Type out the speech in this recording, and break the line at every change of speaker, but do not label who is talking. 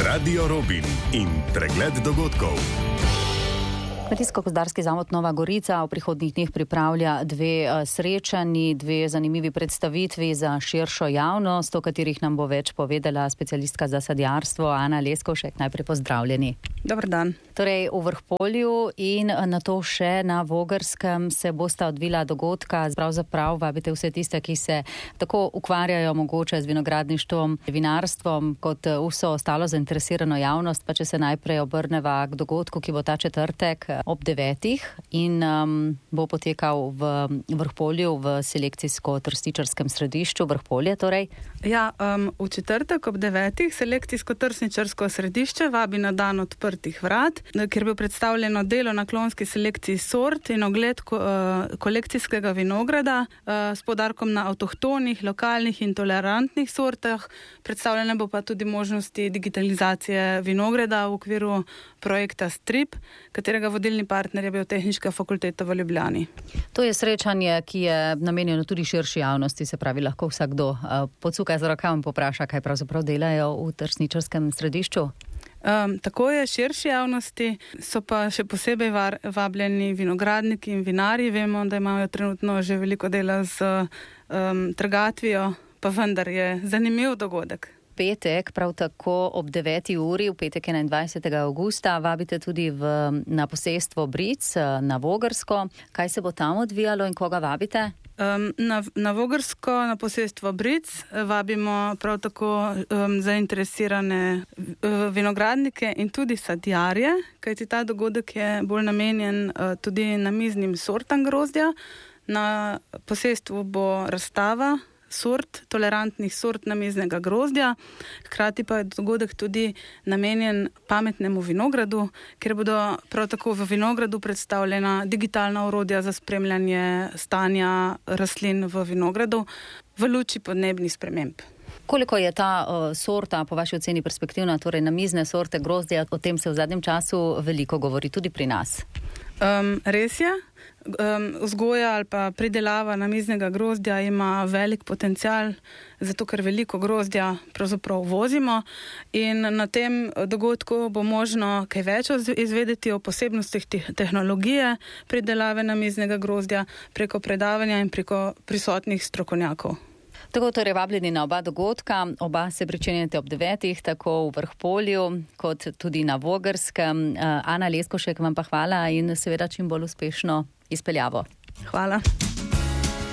Radio Robin in pregled dogodkov.
Kmetijsko-gozdarski zavod Nova Gorica v prihodnjih dneh pripravlja dve srečanji, dve zanimivi predstavitvi za širšo javnost, o katerih nam bo več povedala specialistka za sadjarstvo Ana Leskovšek. Najprej pozdravljeni.
Dobar dan.
Torej v Vrhpolju in nato še na Vogrskem se bosta odvila dogodka. Pravzaprav vabite vse tiste, ki se tako ukvarjajo mogoče z vinogradništvom, vinarstvom, kot vso ostalo zainteresirano javnost. Pa če se najprej obrneva k dogodku, ki bo ta četrtek ob 9. in bo potekal v Vrhpolju v selekcijsko-trstičarskem središču Vrhpolje. Torej.
Ja, v četrtek ob 9. selekcijsko-trstičarsko središče vabi na dan odprtih vrat, kjer bo predstavljeno delo na klonski selekciji sort in ogled kolekcijskega vinograda s poudarkom na avtohtonih, lokalnih in tolerantnih sortah. Predstavljene bo pa tudi možnosti digitalizacije vinograda v okviru projekta Strip, katerega vodilni partner je Biotehniška fakulteta v Ljubljani.
To je srečanje, ki je namenjeno tudi širši javnosti, se pravi, lahko vsakdo pocuka z rokav in popraša, kaj pravzaprav delajo v trstničarskem središču.
Tako je, širši javnosti, so pa še posebej vabljeni vinogradniki in vinarji. Vemo, da imajo trenutno že veliko dela z trgatvijo, pa vendar je zanimiv dogodek.
Petek, prav tako ob 9. uri, v petek 21. augusta, vabite tudi na posestvo Bric, na Vogrsko. Kaj se bo tam odvijalo in koga vabite?
Na Vogrsko, na posestvo Bric, vabimo prav tako zainteresirane vinogradnike in tudi sadjarje, kajti ta dogodek je bolj namenjen tudi namiznim sortam grozdja. Na posestvu bo razstava sort, tolerantnih sort namiznega grozdja, hkrati pa je dogodek tudi namenjen pametnemu vinogradu, ker bodo prav tako v vinogradu predstavljena digitalna orodja za spremljanje stanja rastlin v vinogradu v luči podnebnih sprememb.
Koliko je ta sorta po vaši oceni perspektivna, torej namizne sorte grozdja? O tem se v zadnjem času veliko govori tudi pri nas.
Res je. Vzgoja ali pa pridelava namiznega grozdja ima velik potencial, zato ker veliko grozdja pravzaprav vozimo in na tem dogodku bo možno kaj več izvedeti o posebnostih tehnologije pridelave namiznega grozdja preko predavanja in preko prisotnih strokovnjakov.
Tako torej vabljeni na oba dogodka, oba se pričenjate ob 9. tako v Vrhpolju kot tudi na Vogrskem. Ana Leskovšek, vam pa hvala in seveda čim bolj uspešno izpeljavo.
Hvala.